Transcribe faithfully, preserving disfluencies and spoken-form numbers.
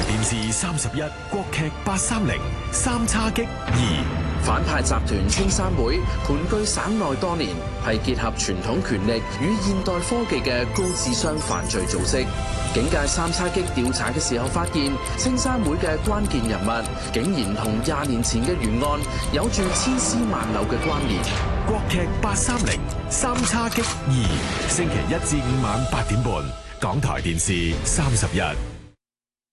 電視三十一國劇八三零三叉戟二。 反派集團青山會盤踞省內多年，係結合傳統權力與現代科技嘅高智商犯罪組織。警界三叉戟調查嘅時候發現，青山會嘅關鍵人物竟然同廿年前嘅懸案有住千絲萬縷嘅關聯。 國劇八三零三叉戟二，星期一至五晚八點半，港台電視三十一。